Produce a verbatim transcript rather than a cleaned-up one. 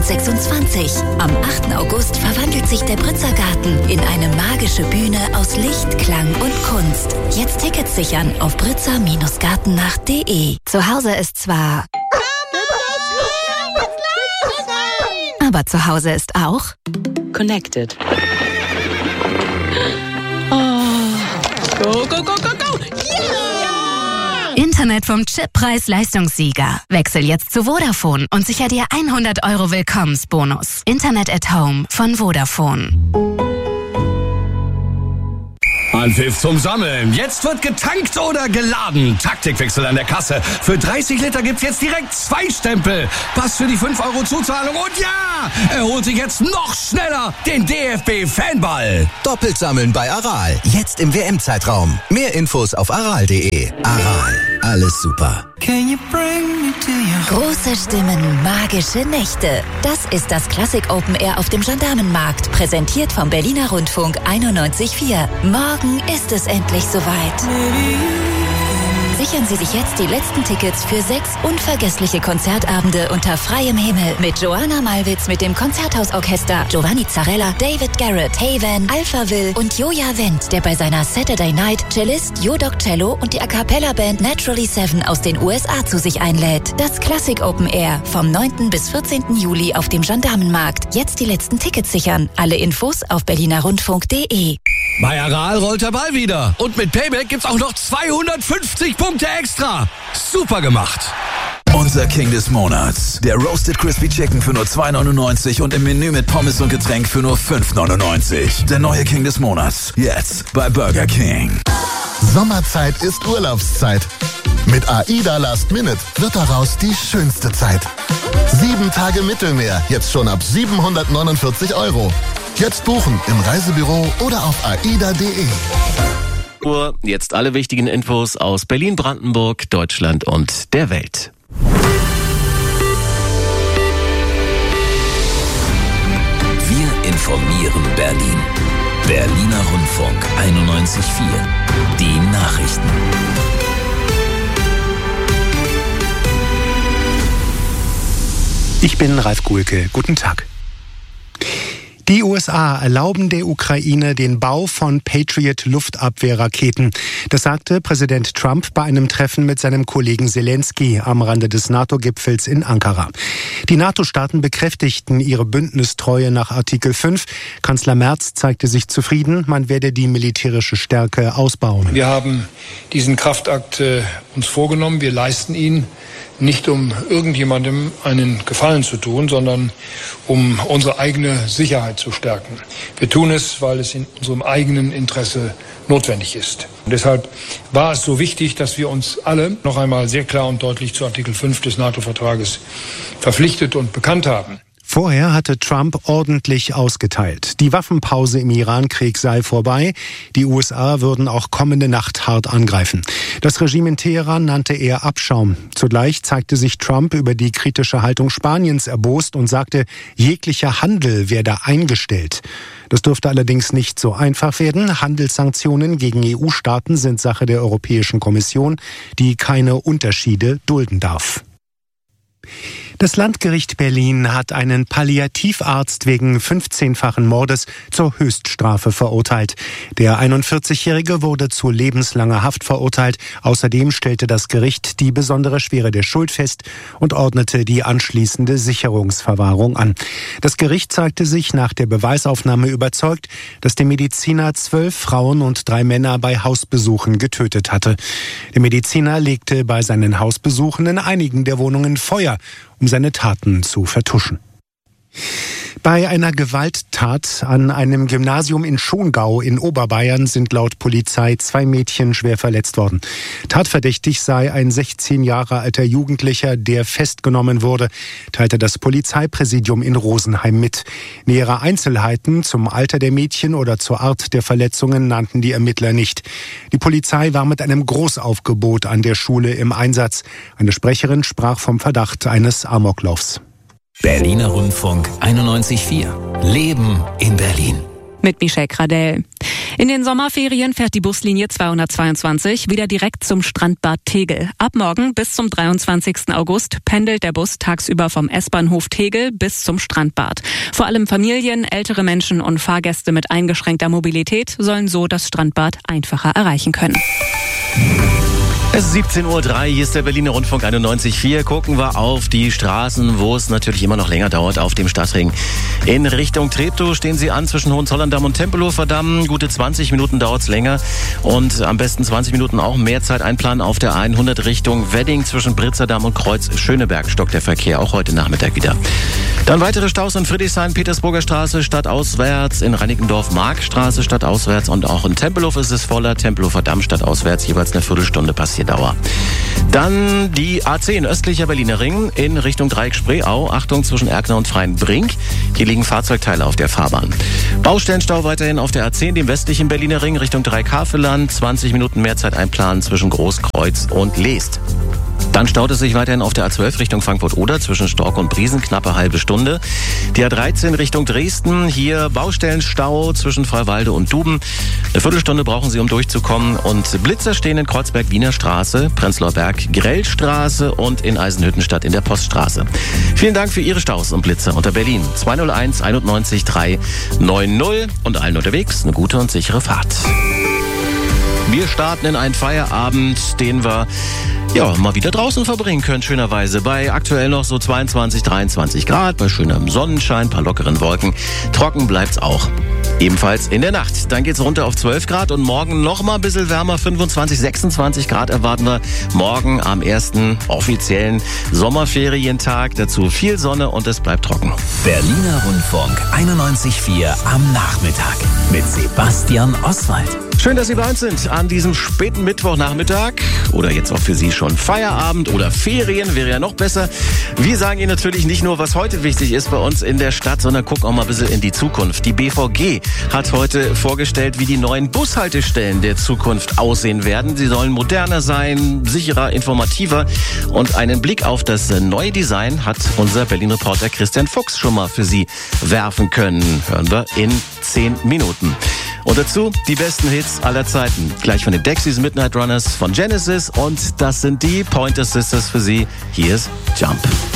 zweitausendsechsundzwanzig. Am achten August verwandelt sich der Britzer Garten in eine magische Bühne aus Licht, Klang und Kunst. Jetzt Tickets sichern auf britzer Gartennacht punkt de. Zu Hause ist zwar... Aber zu Hause ist auch... Connected. Oh. Go, go, go, go, go! Yeah! Internet vom Chippreis-Leistungssieger. Wechsel jetzt zu Vodafone und sicher dir hundert Euro Willkommensbonus. Internet at Home von Vodafone. Anpfiff zum Sammeln. Jetzt wird getankt oder geladen. Taktikwechsel an der Kasse. Für dreißig Liter gibt's jetzt direkt zwei Stempel. Pass für die fünf Euro Zuzahlung. Und ja, er holt sich jetzt noch schneller den D F B-Fanball. Doppelt sammeln bei Aral. Jetzt im W M-Zeitraum. Mehr Infos auf aral punkt de. Aral. Alles super. Große Stimmen, magische Nächte. Das ist das Classic Open Air auf dem Gendarmenmarkt. Präsentiert vom Berliner Rundfunk einundneunzig Komma vier. Morgen ist es endlich soweit. Sichern Sie sich jetzt die letzten Tickets für sechs unvergessliche Konzertabende unter freiem Himmel mit Joanna Malwitz mit dem Konzerthausorchester, Giovanni Zarella, David Garrett, Haven, Alpha Will und Joja Wendt, der bei seiner Saturday Night Cellist Jodok Cello und die A Cappella Band Naturally Seven aus den U S A zu sich einlädt. Das Classic Open Air vom neunten bis vierzehnten Juli auf dem Gendarmenmarkt. Jetzt die letzten Tickets sichern. Alle Infos auf berliner rundfunk punkt de. Bei Aral rollt der Ball wieder. Und mit Payback gibt's auch noch zweihundertfünfzig Punkte extra. Super gemacht. Unser King des Monats. Der Roasted Crispy Chicken für nur zwei neunundneunzig und im Menü mit Pommes und Getränk für nur fünf neunundneunzig. Der neue King des Monats. Jetzt bei Burger King. Sommerzeit ist Urlaubszeit. Mit AIDA Last Minute wird daraus die schönste Zeit. Sieben Tage Mittelmeer, jetzt schon ab siebenhundertneunundvierzig Euro. Jetzt buchen im Reisebüro oder auf aida punkt de. Jetzt alle wichtigen Infos aus Berlin, Brandenburg, Deutschland und der Welt. Wir informieren Berlin. Berliner Rundfunk einundneunzig Komma vier. Die Nachrichten. Ich bin Ralf Guhlke. Guten Tag. Die U S A erlauben der Ukraine den Bau von Patriot-Luftabwehrraketen. Das sagte Präsident Trump bei einem Treffen mit seinem Kollegen Zelensky am Rande des NATO-Gipfels in Ankara. Die NATO-Staaten bekräftigten ihre Bündnistreue nach Artikel fünf. Kanzler Merz zeigte sich zufrieden, man werde die militärische Stärke ausbauen. Wir haben diesen Kraftakt äh, uns vorgenommen. Wir leisten ihn nicht, um irgendjemandem einen Gefallen zu tun, sondern um unsere eigene Sicherheit zu stärken. Wir tun es, weil es in unserem eigenen Interesse notwendig ist. Und deshalb war es so wichtig, dass wir uns alle noch einmal sehr klar und deutlich zu Artikel fünf des NATO-Vertrages verpflichtet und bekannt haben. Vorher hatte Trump ordentlich ausgeteilt. Die Waffenpause im Iran-Krieg sei vorbei. Die U S A würden auch kommende Nacht hart angreifen. Das Regime in Teheran nannte er Abschaum. Zugleich zeigte sich Trump über die kritische Haltung Spaniens erbost und sagte, jeglicher Handel werde eingestellt. Das dürfte allerdings nicht so einfach werden. Handelssanktionen gegen E U-Staaten sind Sache der Europäischen Kommission, die keine Unterschiede dulden darf. Das Landgericht Berlin hat einen Palliativarzt wegen fünfzehnfachen Mordes zur Höchststrafe verurteilt. Der einundvierzigjährige wurde zu lebenslanger Haft verurteilt. Außerdem stellte das Gericht die besondere Schwere der Schuld fest und ordnete die anschließende Sicherungsverwahrung an. Das Gericht zeigte sich nach der Beweisaufnahme überzeugt, dass der Mediziner zwölf Frauen und drei Männer bei Hausbesuchen getötet hatte. Der Mediziner legte bei seinen Hausbesuchen in einigen der Wohnungen Feuer, um seine Taten zu vertuschen. Bei einer Gewalttat an einem Gymnasium in Schongau in Oberbayern sind laut Polizei zwei Mädchen schwer verletzt worden. Tatverdächtig sei ein sechzehn Jahre alter Jugendlicher, der festgenommen wurde, teilte das Polizeipräsidium in Rosenheim mit. Nähere Einzelheiten zum Alter der Mädchen oder zur Art der Verletzungen nannten die Ermittler nicht. Die Polizei war mit einem Großaufgebot an der Schule im Einsatz. Eine Sprecherin sprach vom Verdacht eines Amoklaufs. Berliner Rundfunk einundneunzig Komma vier. Leben in Berlin. mit Michelle Gradell. In den Sommerferien fährt die Buslinie zweihundertzweiundzwanzig wieder direkt zum Strandbad Tegel. Ab morgen bis zum dreiundzwanzigsten August pendelt der Bus tagsüber vom S-Bahnhof Tegel bis zum Strandbad. Vor allem Familien, ältere Menschen und Fahrgäste mit eingeschränkter Mobilität sollen so das Strandbad einfacher erreichen können. Es ist siebzehn Uhr drei, hier ist der Berliner Rundfunk einundneunzig Komma vier. Gucken wir auf die Straßen, wo es natürlich immer noch länger dauert auf dem Stadtring. In Richtung Treptow stehen Sie an zwischen Hohenzollern-Damm und Tempelhofer Damm. Gute zwanzig Minuten dauert es länger und am besten zwanzig Minuten auch mehr Zeit einplanen auf der hundert Richtung Wedding zwischen Britzerdamm und Kreuz Schöneberg. Stockt der Verkehr auch heute Nachmittag wieder. Dann weitere Staus in Friedrichshain, Petersburger Straße stadtauswärts, in Reinickendorf Markstraße stadtauswärts und auch in Tempelhof ist es voller. Tempelhofer Damm stadtauswärts, jeweils eine Viertelstunde Passierdauer. Dann die A zehn, östlicher Berliner Ring in Richtung Dreieck Spreeau. Achtung zwischen Erkner und Freienbrink. Hier liegen Fahrzeugteile auf der Fahrbahn. Baustellenstau weiterhin auf der A zehn, dem westlichen Berliner Ring Richtung Dreieck-Havelland. zwanzig Minuten mehr Zeit einplanen zwischen Großkreuz und Leest. Dann staut es sich weiterhin auf der A zwölf Richtung Frankfurt-Oder zwischen Stork und Briesen, knappe halbe Stunde. Die A dreizehn Richtung Dresden, hier Baustellenstau zwischen Freiwalde und Duben. Eine Viertelstunde brauchen Sie, um durchzukommen. Und Blitzer stehen in Kreuzberg-Wiener Straße, Prenzlauer Berg, Grellstraße und in Eisenhüttenstadt in der Poststraße. Vielen Dank für Ihre Staus und Blitzer unter Berlin. zwei null eins einundneunzig drei neun null und allen unterwegs eine gute und sichere Fahrt. Wir starten in einen Feierabend, den wir ja mal wieder draußen verbringen können, schönerweise. Bei aktuell noch so zweiundzwanzig, dreiundzwanzig Grad, bei schönem Sonnenschein, paar lockeren Wolken. Trocken bleibt's auch. Ebenfalls in der Nacht. Dann geht's runter auf zwölf Grad und morgen noch mal ein bisschen wärmer. fünfundzwanzig, sechsundzwanzig Grad erwarten wir morgen am ersten offiziellen Sommerferientag. Dazu viel Sonne und es bleibt trocken. Berliner Rundfunk einundneunzig Komma vier am Nachmittag mit Sebastian Oswald. Schön, dass Sie bei uns sind an diesem späten Mittwochnachmittag oder jetzt auch für Sie schon Feierabend oder Ferien, wäre ja noch besser. Wir sagen Ihnen natürlich nicht nur, was heute wichtig ist bei uns in der Stadt, sondern gucken auch mal ein bisschen in die Zukunft. Die B V G hat heute vorgestellt, wie die neuen Bushaltestellen der Zukunft aussehen werden. Sie sollen moderner sein, sicherer, informativer und einen Blick auf das neue Design hat unser Berlin-Reporter Christian Fuchs schon mal für Sie werfen können. Hören wir in zehn Minuten. Und dazu die besten Hits aller Zeiten. Gleich von den Dexys Midnight Runners von Genesis und das sind die Pointer Sisters für Sie. Hier ist Jump.